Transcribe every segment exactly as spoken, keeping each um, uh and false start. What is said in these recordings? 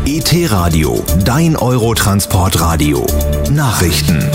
E T-Radio, dein Eurotransportradio. Nachrichten.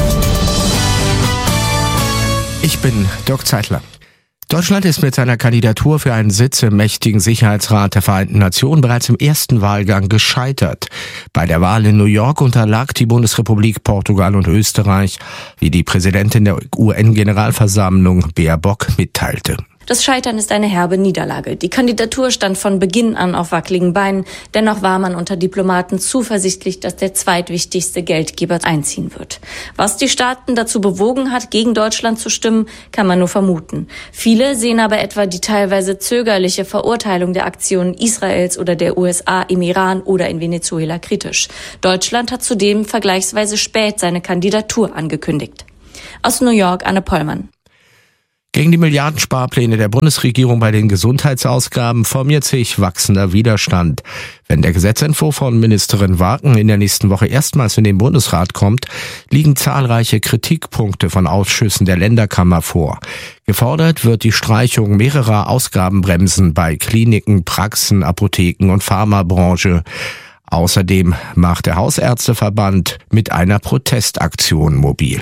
Ich bin Dirk Zeitler. Deutschland ist mit seiner Kandidatur für einen Sitz im mächtigen Sicherheitsrat der Vereinten Nationen bereits im ersten Wahlgang gescheitert. Bei der Wahl in New York unterlag die Bundesrepublik Portugal und Österreich, wie die Präsidentin der U N-Generalversammlung Baerbock mitteilte. Das Scheitern ist eine herbe Niederlage. Die Kandidatur stand von Beginn an auf wackeligen Beinen. Dennoch war man unter Diplomaten zuversichtlich, dass der zweitwichtigste Geldgeber einziehen wird. Was die Staaten dazu bewogen hat, gegen Deutschland zu stimmen, kann man nur vermuten. Viele sehen aber etwa die teilweise zögerliche Verurteilung der Aktionen Israels oder der U S A im Iran oder in Venezuela kritisch. Deutschland hat zudem vergleichsweise spät seine Kandidatur angekündigt. Aus New York, Anne Pollmann. Gegen die Milliardensparpläne der Bundesregierung bei den Gesundheitsausgaben formiert sich wachsender Widerstand. Wenn der Gesetzentwurf von Ministerin Waken in der nächsten Woche erstmals in den Bundesrat kommt, liegen zahlreiche Kritikpunkte von Ausschüssen der Länderkammer vor. Gefordert wird die Streichung mehrerer Ausgabenbremsen bei Kliniken, Praxen, Apotheken und Pharmabranche. Außerdem macht der Hausärzteverband mit einer Protestaktion mobil.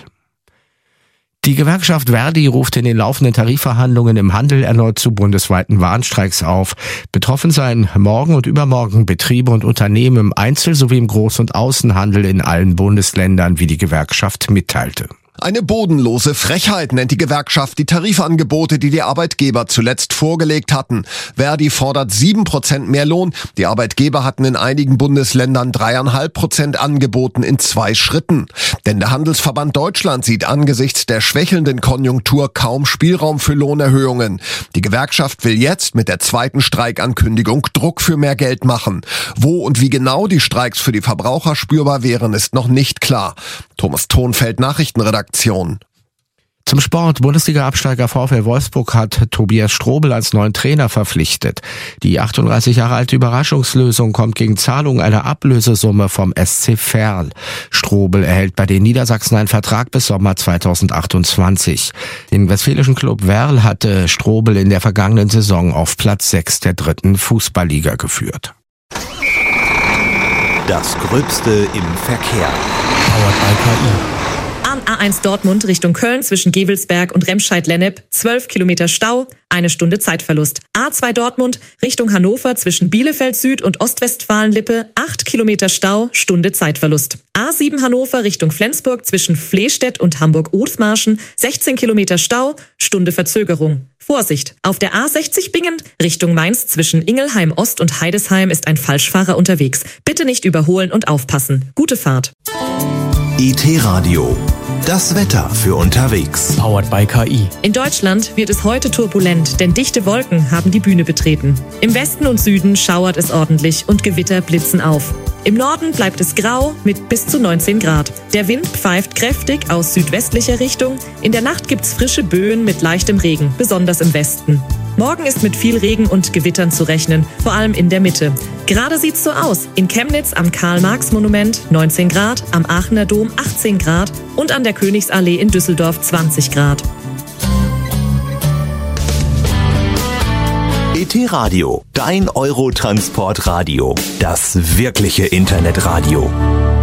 Die Gewerkschaft Verdi ruft in den laufenden Tarifverhandlungen im Handel erneut zu bundesweiten Warnstreiks auf. Betroffen seien morgen und übermorgen Betriebe und Unternehmen im Einzel- sowie im Groß- und Außenhandel in allen Bundesländern, wie die Gewerkschaft mitteilte. Eine bodenlose Frechheit nennt die Gewerkschaft die Tarifangebote, die die Arbeitgeber zuletzt vorgelegt hatten. Verdi fordert sieben Prozent mehr Lohn. Die Arbeitgeber hatten in einigen Bundesländern dreieinhalb Prozent angeboten in zwei Schritten. Denn der Handelsverband Deutschland sieht angesichts der schwächelnden Konjunktur kaum Spielraum für Lohnerhöhungen. Die Gewerkschaft will jetzt mit der zweiten Streikankündigung Druck für mehr Geld machen. Wo und wie genau die Streiks für die Verbraucher spürbar wären, ist noch nicht klar. Thomas Thonfeld, Nachrichtenredaktion. Zum Sport. Bundesliga-Absteiger VfL Wolfsburg hat Tobias Strobel als neuen Trainer verpflichtet. Die achtunddreißig Jahre alte Überraschungslösung kommt gegen Zahlung einer Ablösesumme vom S C Verl. Strobel erhält bei den Niedersachsen einen Vertrag bis Sommer zweitausendachtundzwanzig. Den westfälischen Club Verl hatte Strobel in der vergangenen Saison auf Platz sechs der dritten Fußballliga geführt. Das Gröbste im Verkehr. Powered by K I. A eins Dortmund Richtung Köln zwischen Gevelsberg und Remscheid-Lennep, zwölf Kilometer Stau, eine Stunde Zeitverlust. A zwei Dortmund Richtung Hannover zwischen Bielefeld Süd und Ostwestfalen-Lippe, acht Kilometer Stau, Stunde Zeitverlust. A sieben Hannover Richtung Flensburg zwischen Flehstedt und Hamburg-Othmarschen, sechzehn Kilometer Stau, Stunde Verzögerung. Vorsicht! Auf der A sechzig Bingen Richtung Mainz zwischen Ingelheim Ost und Heidesheim ist ein Falschfahrer unterwegs. Bitte nicht überholen und aufpassen. Gute Fahrt. E T-Radio. Das Wetter für unterwegs. Powered by K I. In Deutschland wird es heute turbulent, denn dichte Wolken haben die Bühne betreten. Im Westen und Süden schauert es ordentlich und Gewitter blitzen auf. Im Norden bleibt es grau mit bis zu neunzehn Grad. Der Wind pfeift kräftig aus südwestlicher Richtung. In der Nacht gibt's frische Böen mit leichtem Regen, besonders im Westen. Morgen ist mit viel Regen und Gewittern zu rechnen, vor allem in der Mitte. Gerade sieht's so aus. In Chemnitz am Karl-Marx-Monument neunzehn Grad, am Aachener Dom achtzehn Grad und an der Königsallee in Düsseldorf zwanzig Grad. E T-Radio, dein Eurotransportradio. Das wirkliche Internetradio.